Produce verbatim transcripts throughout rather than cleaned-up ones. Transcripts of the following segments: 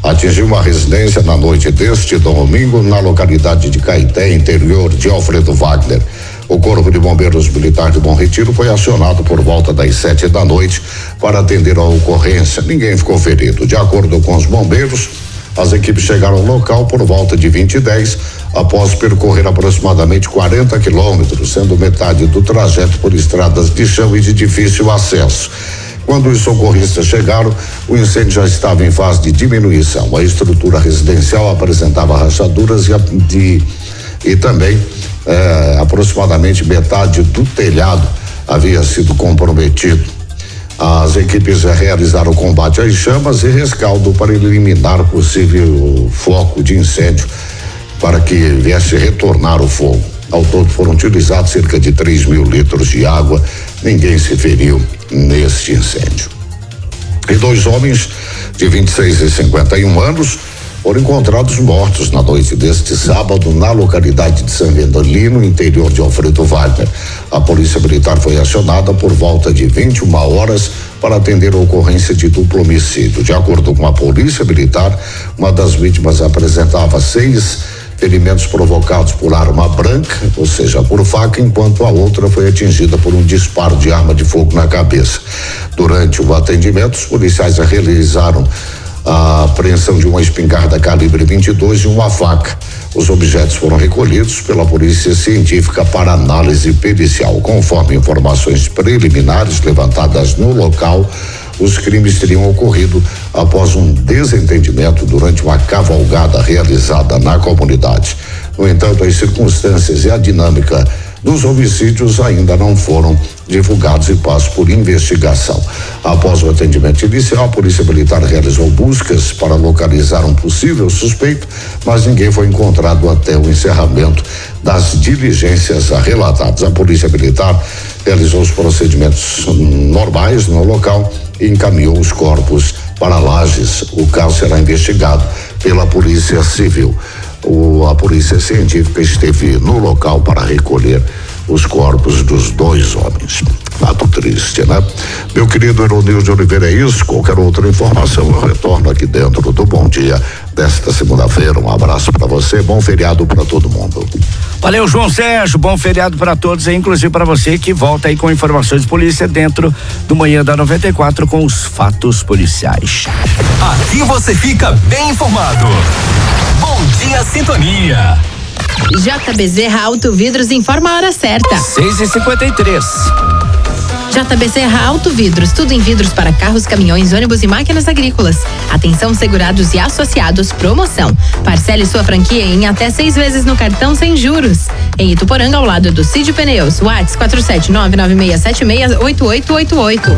atingiu uma residência na noite deste domingo na localidade de Caeté, interior de Alfredo Wagner. O Corpo de Bombeiros Militar de Bom Retiro foi acionado por volta das sete da noite para atender a ocorrência. Ninguém ficou ferido. De acordo com os bombeiros, as equipes chegaram ao local por volta de vinte e dez, após percorrer aproximadamente quarenta quilômetros, sendo metade do trajeto por estradas de chão e de difícil acesso. Quando os socorristas chegaram, o incêndio já estava em fase de diminuição. A estrutura residencial apresentava rachaduras e, de, e também eh, aproximadamente metade do telhado havia sido comprometido. As equipes realizaram o combate às chamas e rescaldo para eliminar possível foco de incêndio para que viesse retornar o fogo. Ao todo foram utilizados cerca de três mil litros de água. Ninguém se feriu neste incêndio. E dois homens de vinte e seis e cinquenta e um anos foram encontrados mortos na noite deste sábado na localidade de São Vendolino, interior de Alfredo Wagner. A Polícia Militar foi acionada por volta de vinte e uma horas para atender a ocorrência de duplo homicídio. De acordo com a Polícia Militar, uma das vítimas apresentava seis ferimentos provocados por arma branca, ou seja, por faca, enquanto a outra foi atingida por um disparo de arma de fogo na cabeça. Durante o atendimento, os policiais realizaram a apreensão de uma espingarda calibre vinte e dois e uma faca. Os objetos foram recolhidos pela Polícia Científica para análise pericial. Conforme informações preliminares levantadas no local, os crimes teriam ocorrido após um desentendimento durante uma cavalgada realizada na comunidade. No entanto, as circunstâncias e a dinâmica dos homicídios ainda não foram divulgados e passam por investigação. Após o atendimento inicial, a Polícia Militar realizou buscas para localizar um possível suspeito, mas ninguém foi encontrado até o encerramento das diligências relatadas. A Polícia Militar realizou os procedimentos normais no local e encaminhou os corpos para Lages. O caso será investigado pela Polícia Civil. O, a Polícia Científica esteve no local para recolher os corpos dos dois homens. Fato triste, né? Meu querido Eronil de Oliveira, é isso. Qualquer outra informação eu retorno aqui dentro do Bom Dia desta segunda-feira. Um abraço para você, bom feriado para todo mundo. Valeu, João Sérgio, bom feriado para todos, inclusive para você que volta aí com informações de polícia dentro do Manhã da noventa e quatro com os fatos policiais. Aqui você fica bem informado. Bom Dia Sintonia. J. Bezerra Auto Vidros informa a hora certa. seis e cinquenta e três. J. Bezerra Auto Vidros, tudo em vidros para carros, caminhões, ônibus e máquinas agrícolas. Atenção, segurados e associados, promoção. Parcele sua franquia em até seis vezes no cartão sem juros. Em Ituporanga, ao lado do Cid Pneus. WhatsApp quatro sete nove nove seis sete seis oito oito oito oito.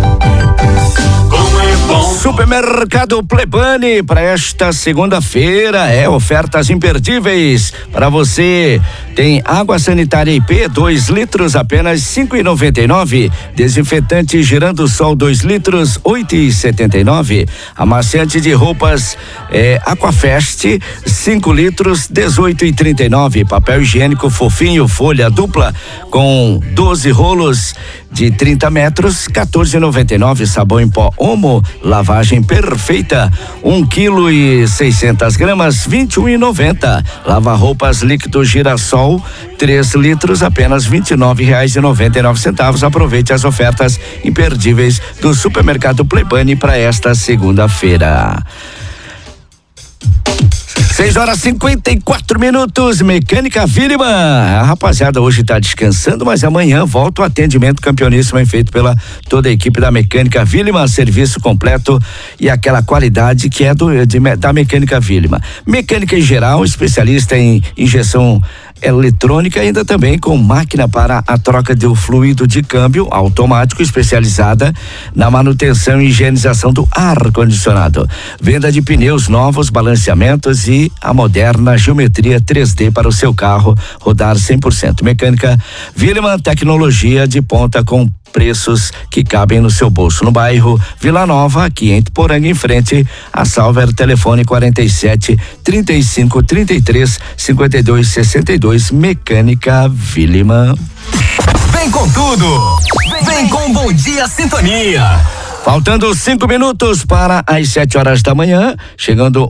Supermercado Plebani para esta segunda-feira é ofertas imperdíveis para você. Tem água sanitária I P dois litros apenas cinco e noventa e nove. Desinfetante Girando Sol dois litros oito e setenta e nove. Amaciante de roupas é, Aquafest cinco litros dezoito e trinta e nove. Papel higiênico fofinho folha dupla com doze rolos de trinta metros, quatorze e noventa e nove. Sabão em pó Omo, lavagem perfeita, um quilo e seiscentas gramas, vinte e um e noventa. Lava roupas líquido Girassol, três litros, apenas vinte e nove reais e noventa e nove centavos. Aproveite as ofertas imperdíveis do Supermercado Plebani para esta segunda-feira. seis horas e cinquenta e quatro minutos, Mecânica Viliman. A rapaziada hoje tá descansando, mas amanhã volta o atendimento campeoníssimo feito pela toda a equipe da Mecânica Viliman, serviço completo e aquela qualidade que é do, de, da Mecânica Viliman. Mecânica em geral, especialista em injeção eletrônica, ainda também com máquina para a troca do fluido de câmbio automático, especializada na manutenção e higienização do ar-condicionado. Venda de pneus novos, balanceamentos e a moderna geometria três D para o seu carro rodar cem por cento. Mecânica Viliman, tecnologia de ponta com preços que cabem no seu bolso. No bairro Vila Nova, aqui em Ituporanga, em frente a Salver, telefone quarenta e sete, trinta e cinco, trinta e três, cinquenta e dois, sessenta e dois. Mecânica Viliman. Vem com tudo! Vem com Bom Dia Sintonia! Faltando cinco minutos para as sete horas da manhã, chegando